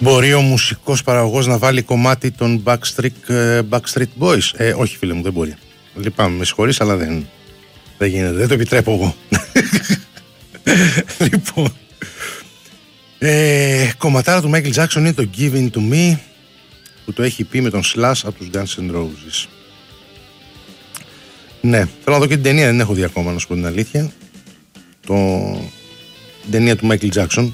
Μπορεί ο μουσικός παραγωγός να βάλει κομμάτι των Backstreet Boys? Όχι φίλε μου, δεν μπορεί. Λυπάμαι, με συγχωρείς, αλλά δεν γίνεται, δεν το επιτρέπω εγώ. Λοιπόν, κομματάρα του Michael Jackson είναι το Give In To Me, που το έχει πει με τον Slash από τους Guns N' Roses. Ναι, θέλω να δω και την ταινία, δεν έχω δει ακόμα, να σου πω την αλήθεια. Την ταινία του Michael Jackson.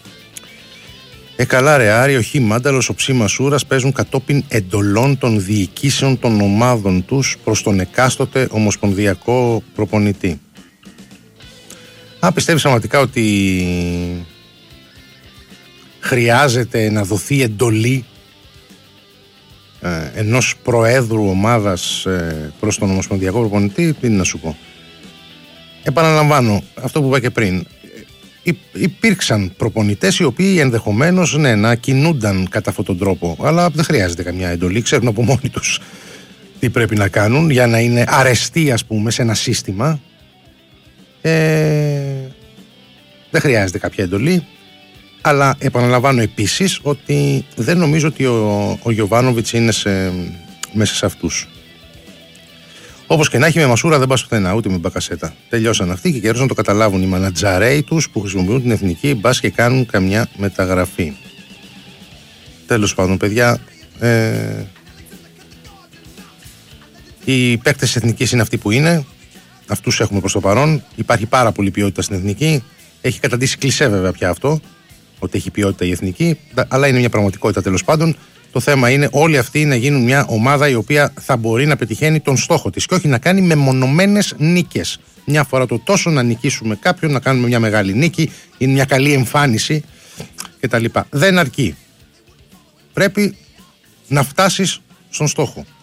Καλά ρε Άρη, ο Χι Μάνταλος, ο Ψή Μασούρας παίζουν κατόπιν εντολών των διοικήσεων των ομάδων τους προς τον εκάστοτε ομοσπονδιακό προπονητή. Αν πιστεύεις πραγματικά ότι χρειάζεται να δοθεί εντολή ενός προέδρου ομάδας προς τον ομοσπονδιακό προπονητή, τι να σου πω. Επαναλαμβάνω αυτό που είπα και πριν. Υπήρξαν προπονητές οι οποίοι ενδεχομένως να κινούνταν κατά αυτόν τον τρόπο, αλλά δεν χρειάζεται καμιά εντολή, ξέρουν από μόνοι τους τι πρέπει να κάνουν για να είναι αρεστοί, ας πούμε, σε ένα σύστημα. Δεν χρειάζεται κάποια εντολή, αλλά επαναλαμβάνω επίσης ότι δεν νομίζω ότι ο Γιοβάνοβιτς είναι μέσα σε αυτούς. Όπως και να έχει, με Μασούρα δεν πας πουθενά, ούτε με Μπακασέτα. Τελειώσαν αυτοί και καιρός να το καταλάβουν οι μανατζαρέοι τους που χρησιμοποιούν την εθνική, μπας και κάνουν καμιά μεταγραφή. Τέλος πάντων, παιδιά, οι παίκτες της εθνικής είναι αυτοί που είναι. Αυτούς έχουμε προς το παρόν. Υπάρχει πάρα πολύ ποιότητα στην εθνική. Έχει καταντήσει κλισέ βέβαια πια αυτό, ότι έχει ποιότητα η εθνική, αλλά είναι μια πραγματικότητα τέλος πάντων. Το θέμα είναι όλοι αυτοί να γίνουν μια ομάδα η οποία θα μπορεί να πετυχαίνει τον στόχο της και όχι να κάνει μεμονωμένες νίκες. Μια φορά το τόσο να νικήσουμε κάποιον, να κάνουμε μια μεγάλη νίκη ή μια καλή εμφάνιση κτλ. Δεν αρκεί. Πρέπει να φτάσεις στον στόχο.